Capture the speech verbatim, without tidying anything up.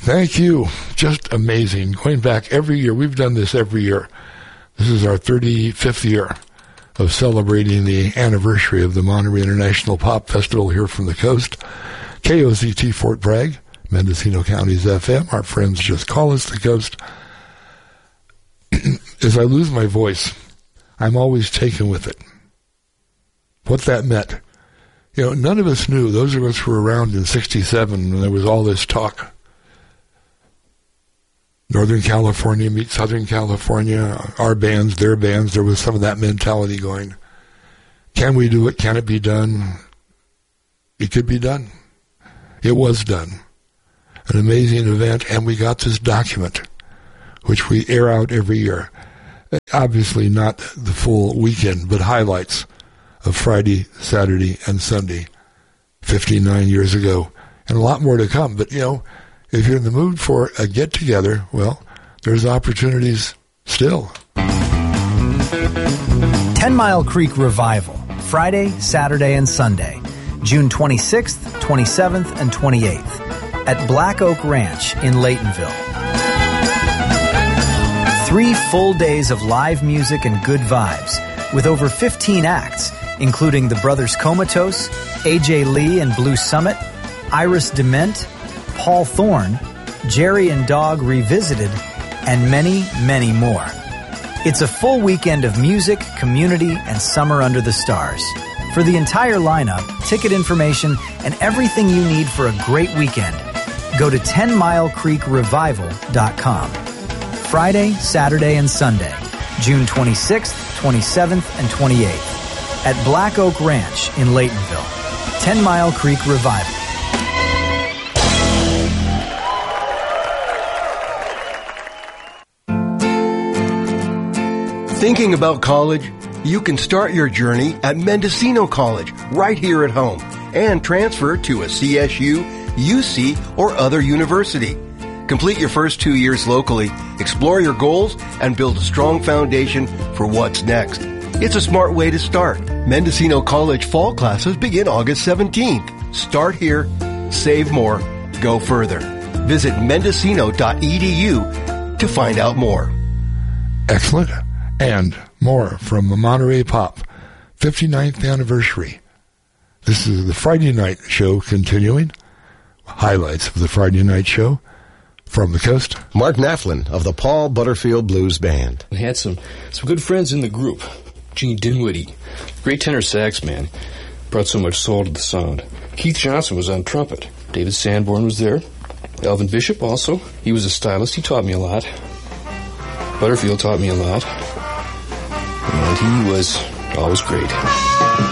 Thank you. Just amazing. Going back every year. We've done this every year. This is our thirty-fifth year of celebrating the anniversary of the Monterey International Pop Festival here from the coast. K O Z T Fort Bragg, Mendocino County's F M. Our friends just call us the coast. As I lose my voice, I'm always taken with it. What that meant. You know, none of us knew, those of us who were around in sixty-seven when there was all this talk. Northern California meets Southern California, our bands, their bands, there was some of that mentality going. Can we do it? Can it be done? It could be done. It was done. An amazing event, and we got this document, which we air out every year. Obviously not the full weekend, but highlights of Friday, Saturday, and Sunday, fifty-nine years ago, and a lot more to come. But, you know, if you're in the mood for a get-together, well, there's opportunities still. Ten Mile Creek Revival, Friday, Saturday, and Sunday, June twenty-sixth, twenty-seventh, and twenty-eighth, at Black Oak Ranch in Laytonville. Three full days of live music and good vibes, with over fifteen acts, including the Brothers Comatose, A J Lee and Blue Summit, Iris Dement, Paul Thorne, Jerry and Dog Revisited, and many, many more. It's a full weekend of music, community, and summer under the stars. For the entire lineup, ticket information, and everything you need for a great weekend, go to ten mile creek revival dot com. Friday, Saturday, and Sunday, June twenty-sixth, twenty-seventh, and twenty-eighth, at Black Oak Ranch in Laytonville. Ten Mile Creek Revival. Thinking about college? You can start your journey at Mendocino College right here at home and transfer to a C S U, U C, or other university. Complete your first two years locally, explore your goals, and build a strong foundation for what's next. It's a smart way to start. Mendocino College fall classes begin August seventeenth. Start here, save more, go further. Visit mendocino dot e d u to find out more. Excellent. And more from the Monterey Pop fifty-ninth anniversary. This is the Friday night show continuing. Highlights of the Friday night show from the coast. Mark Naflin of the Paul Butterfield Blues Band. We had some, some good friends in the group. Gene Dinwiddie, great tenor sax man, brought so much soul to the sound. Keith Johnson was on trumpet. David Sanborn was there. Elvin Bishop also. He was a stylist. He taught me a lot. Butterfield taught me a lot. And he was always great.